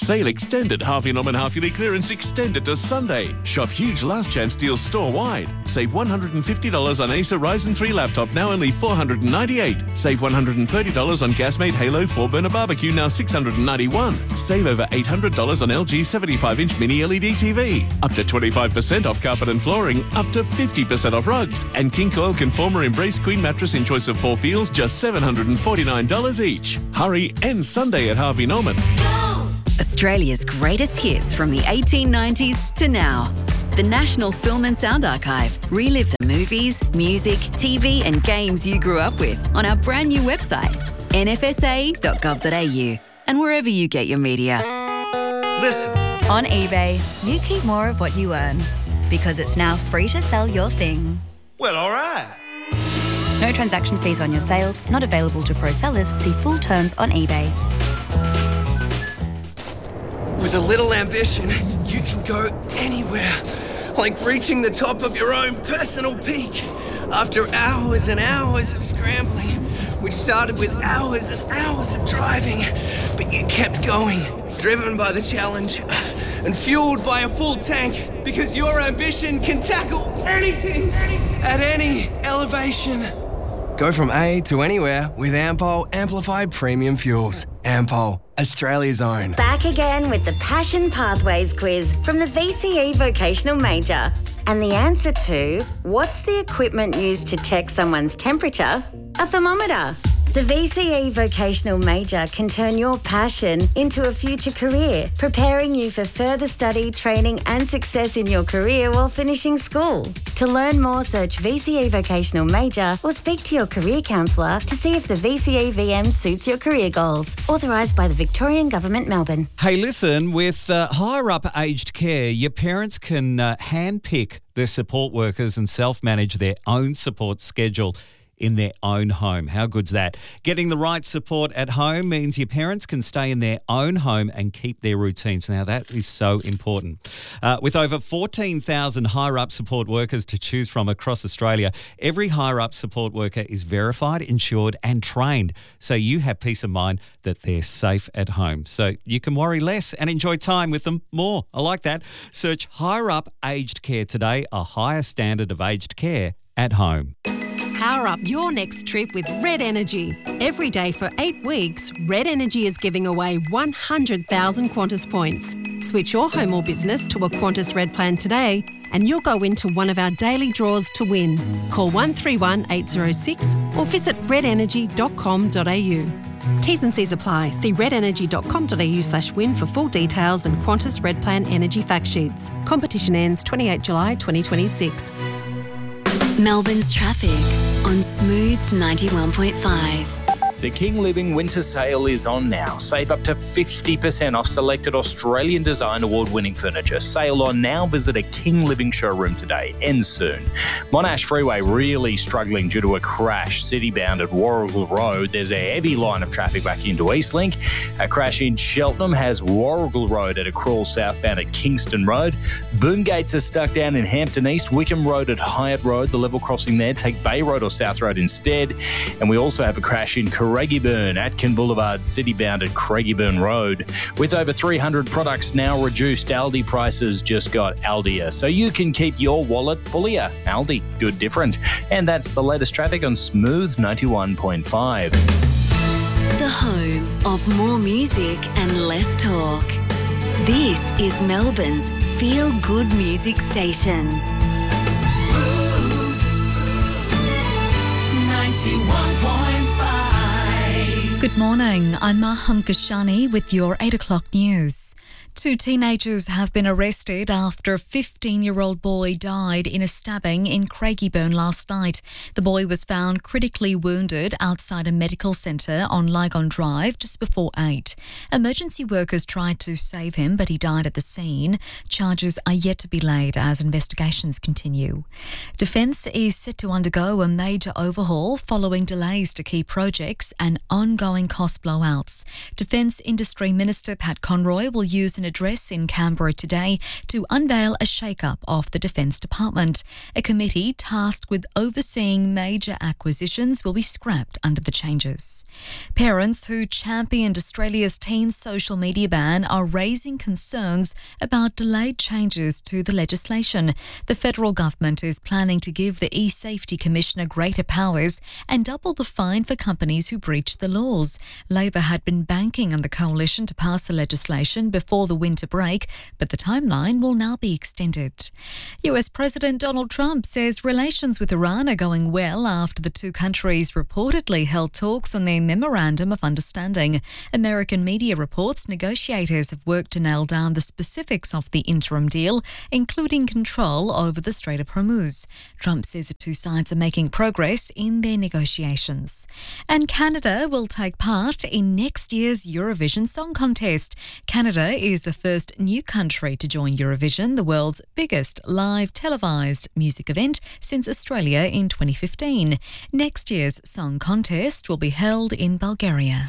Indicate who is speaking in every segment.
Speaker 1: Sale extended. Harvey Norman half-yearly clearance extended to Sunday. Shop huge last chance deals store-wide. Save $150 on Acer Ryzen 3 laptop, now only $498. Save $130 on Gasmate Halo 4-burner barbecue, now $691. Save over $800 on LG 75-inch mini LED TV. Up to 25% off carpet and flooring. Up to 50% off rugs. And King Coil Conformer Embrace Queen mattress in choice of 4 feels, just $749 each. Hurry, end Sunday at Harvey Norman.
Speaker 2: Australia's greatest hits from the 1890s to now. The National Film and Sound Archive. Relive the movies, music, TV and games you grew up with on our brand new website, nfsa.gov.au, and wherever you get your media.
Speaker 3: Listen.
Speaker 4: On eBay, you keep more of what you earn because it's now free to sell your thing.
Speaker 3: Well, all right.
Speaker 4: No transaction fees on your sales, not available to pro sellers. See full terms on eBay.
Speaker 5: With a little ambition, you can go anywhere. Like reaching the top of your own personal peak. After hours and hours of scrambling, which started with hours and hours of driving, but you kept going, driven by the challenge and fueled by a full tank, because your ambition can tackle anything at any elevation. Go from A to anywhere with Ampol Amplified Premium Fuels. Ampol, Australia's own.
Speaker 6: Back again with the Passion Pathways quiz from the VCE Vocational Major. And the answer to, what's the equipment used to check someone's temperature? A thermometer. The VCE Vocational Major can turn your passion into a future career, preparing you for further study, training and success in your career while finishing school. To learn more, search VCE Vocational Major or speak to your career counsellor to see if the VCE VM suits your career goals. Authorised by the Victorian Government, Melbourne.
Speaker 7: Hey, listen, with higher up aged care, your parents can handpick their support workers and self-manage their own support schedule in their own home. How good's that? Getting the right support at home means your parents can stay in their own home and keep their routines. Now, that is so important. With over 14,000 higher-up support workers to choose from across Australia, every higher-up support worker is verified, insured and trained, so you have peace of mind that they're safe at home. So you can worry less and enjoy time with them more. I like that. Search Higher Up Aged Care today, a higher standard of aged care at home.
Speaker 8: Power up your next trip with Red Energy. Every day for 8 weeks, Red Energy is giving away 100,000 Qantas points. Switch your home or business to a Qantas Red plan today and you'll go into one of our daily draws to win. Call 131 806 or visit redenergy.com.au. T's and C's apply. See redenergy.com.au/win for full details and Qantas Red Plan energy fact sheets. Competition ends 28 July 2026.
Speaker 2: Melbourne's traffic on Smooth 91.5.
Speaker 9: The King Living Winter Sale is on now. Save up to 50% off selected Australian Design Award-winning furniture. Sale on now. Visit a King Living showroom today. Ends soon. Monash Freeway really struggling due to a crash city-bound at Warrigal Road. There's a heavy line of traffic back into Eastlink. A crash in Cheltenham has Warrigal Road at a crawl southbound at Kingston Road. Boom gates are stuck down in Hampton East. Wickham Road at Hyatt Road. The level crossing there. Take Bay Road or South Road instead. And we also have a crash in Craigieburn, Atkin Boulevard, city-bound at Craigieburn Road. With over 300 products now reduced, Aldi prices just got Aldier. So you can keep your wallet fullier. Aldi, good different. And that's the latest traffic on Smooth 91.5.
Speaker 2: The home of more music and less talk. This is Melbourne's feel-good music station.
Speaker 10: Smooth 91.5.
Speaker 11: Good morning, I'm Mahan Kashani with your 8 o'clock news. 2 teenagers have been arrested after a 15-year-old boy died in a stabbing in Craigieburn last night. The boy was found critically wounded outside a medical centre on Lygon Drive just before 8. Emergency workers tried to save him, but he died at the scene. Charges are yet to be laid as investigations continue. Defence is set to undergo a major overhaul following delays to key projects and ongoing cost blowouts. Defence Industry Minister Pat Conroy will use an address in Canberra today to unveil a shake-up of the Defence Department. A committee tasked with overseeing major acquisitions will be scrapped under the changes. Parents who championed Australia's teen social media ban are raising concerns about delayed changes to the legislation. The federal government is planning to give the eSafety Commissioner greater powers and double the fine for companies who breach the laws. Labor had been banking on the coalition to pass the legislation before the winter break, but the timeline will now be extended. US President Donald Trump says relations with Iran are going well after the two countries reportedly held talks on their Memorandum of Understanding. American media reports negotiators have worked to nail down the specifics of the interim deal, including control over the Strait of Hormuz. Trump says the two sides are making progress in their negotiations. And Canada will take part in next year's Eurovision Song Contest. Canada is the first new country to join Eurovision, the world's biggest live televised music event since Australia in 2015. Next year's Song Contest will be held in Bulgaria.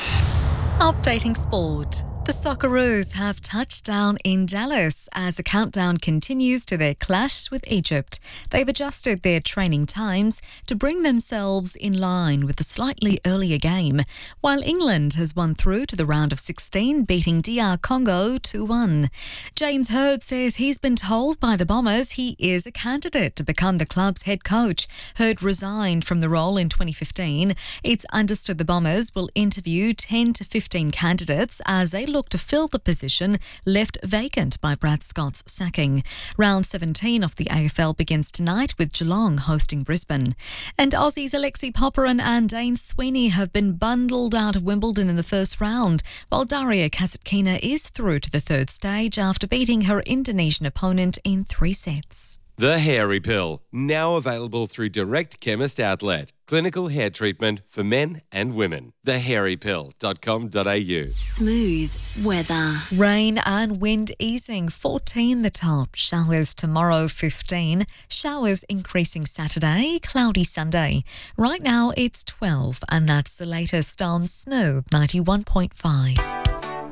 Speaker 11: Updating sport. The Socceroos have touched down in Dallas as the countdown continues to their clash with Egypt. They've adjusted their training times to bring themselves in line with the slightly earlier game, while England has won through to the round of 16, beating DR Congo 2-1. James Hird says he's been told by the Bombers he is a candidate to become the club's head coach. Hird resigned from the role in 2015. It's understood the Bombers will interview 10 to 15 candidates as they look to fill the position left vacant by Brad Scott's sacking. Round 17 of the AFL begins tonight with Geelong hosting Brisbane. And Aussies Alexi Popyrin and Dane Sweeney have been bundled out of Wimbledon in the first round, while Daria Kasatkina is through to the third stage after beating her Indonesian opponent in 3 sets.
Speaker 12: The Hairy Pill, now available through Direct Chemist Outlet. Clinical hair treatment for men and women. thehairypill.com.au.
Speaker 2: Smooth weather.
Speaker 11: Rain and wind easing, 14 the top. Showers tomorrow, 15. Showers increasing Saturday, cloudy Sunday. Right now it's 12, and that's the latest on Smooth 91.5.